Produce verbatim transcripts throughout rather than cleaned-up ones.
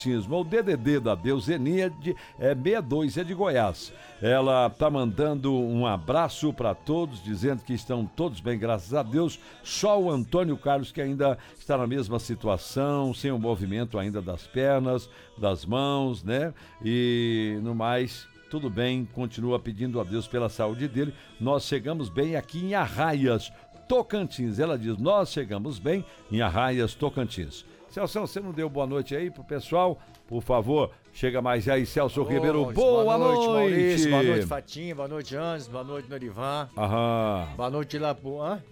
O D D D da Deuseninha de, é sessenta e dois, é de Goiás. Ela tá mandando um abraço para todos, dizendo que estão todos bem, graças a Deus. Só o Antônio Carlos que ainda está na mesma situação, sem o movimento ainda das pernas, das mãos, né? E no mais, tudo bem, continua pedindo a Deus pela saúde dele. Nós chegamos bem aqui em Arraias, Tocantins. Ela diz, nós chegamos bem em Arraias, Tocantins. Celso, você não deu boa noite aí pro pessoal? Por favor, chega mais aí, Celso boa Ribeiro. Noite, boa, boa noite, noite, Maurício. Boa noite, Fatinha. Boa noite, Andes. Boa noite, Norivan. Aham. Boa noite lá pro... Hã?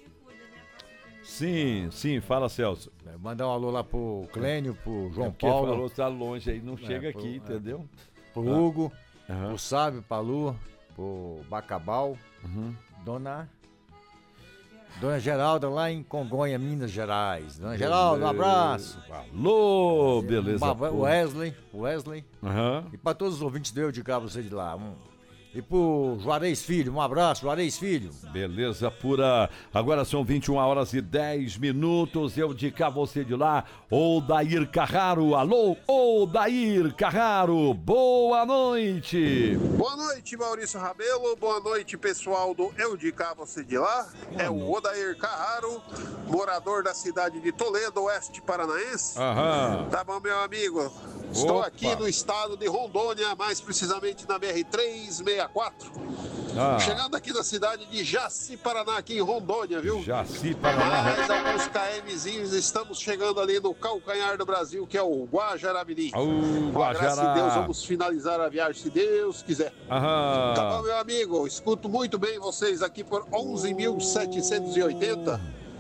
Sim, sim, fala, Celso. Mandar um alô lá pro Clênio, pro João é Paulo. falou, tá longe aí, não chega é, pro, aqui, é, entendeu? Pro Hugo, Aham. pro Sábio, pra Lu, pro Bacabal, Uhum. Dona... Dona Geralda lá em Congonha, Minas Gerais. Dona Geralda, um abraço. Alô, beleza. O Wesley, Wesley. Aham. E para todos os ouvintes do Eu de Cá, você de lá. Um... E pro Juarez Filho, um abraço, Juarez Filho. Beleza pura. Agora são vinte e uma horas e dez minutos. Eu de cá, você de lá. Odair Carraro. Alô, Odair Carraro. Boa noite. Boa noite, Maurício Rabelo. Boa noite, pessoal do Eu de Cá, você de lá. Boa é noite. O Odair Carraro, morador da cidade de Toledo, oeste paranaense. Aham. Tá bom, meu amigo? Estou Opa. aqui no estado de Rondônia, mais precisamente na B R trezentos e sessenta e quatro. Ah. Chegando aqui na cidade de Jaci, Paraná, aqui em Rondônia, viu? Jaci, Paraná. Mais alguns KMzinhos, estamos chegando ali no calcanhar do Brasil, que é o Guajará-Mirim. Uh, Com a graça de Deus, vamos finalizar a viagem, se Deus quiser. Aham. Tá bom, meu amigo? Escuto muito bem vocês aqui por onze mil setecentos e oitenta.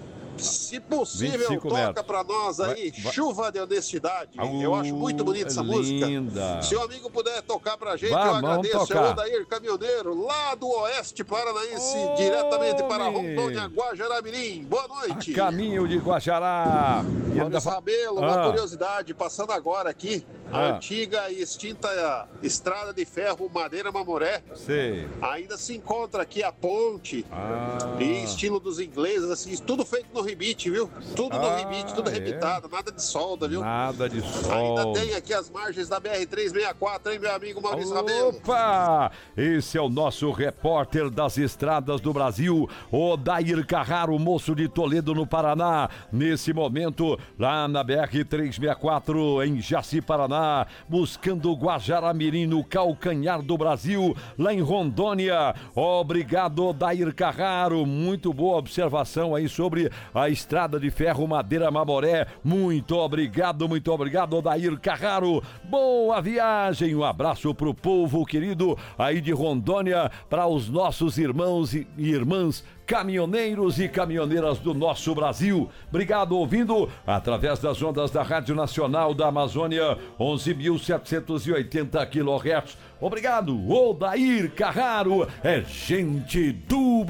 Se possível, toca pra nós aí, vai, vai. Chuva de Honestidade. Uh, Eu acho muito bonita essa linda. música. Se o amigo puder tocar pra gente, vai, eu agradeço. Tocar. É o Odair Caminhoneiro, lá do Oeste Paranaense, oh, diretamente para Rondônia, Guajará-Mirim. Boa noite. A caminho de Guajará. Maurício Rabelo, uma ah. curiosidade, passando agora aqui, ah. a antiga e extinta estrada de ferro Madeira Mamoré. Sei. Ainda se encontra aqui a ponte, ah. em estilo dos ingleses, assim, tudo feito no rebite, viu? Tudo no ah, rebite, tudo é. rebitado, nada de solda, viu? Nada de solda. Ainda tem aqui as margens da B R trezentos e sessenta e quatro, hein, meu amigo Maurício Rabelo? Opa! Esse é o nosso repórter das estradas do Brasil, Odair Carraro, moço de Toledo, no Paraná. Nesse momento, lá na B R trezentos e sessenta e quatro, em Jaci, Paraná, buscando Guajará-Mirim, no calcanhar do Brasil, lá em Rondônia. Obrigado, Odair Carraro. Muito boa observação aí sobre a estrada de ferro Madeira Mamoré. Muito obrigado, muito obrigado, Odair Carraro. Boa viagem, um abraço pro povo querido aí de Rondônia, para os nossos irmãos e irmãs caminhoneiros e caminhoneiras do nosso Brasil. Obrigado, ouvindo através das ondas da Rádio Nacional da Amazônia, onze mil setecentos e oitenta quilohertz. Obrigado, Odair Carraro, é gente do Brasil.